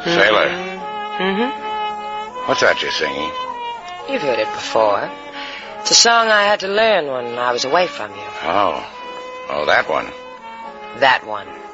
Sailor. Mm-hmm. What's that you're singing? You've heard it before. It's a song I had to learn when I was away from you. Oh, that one. That one.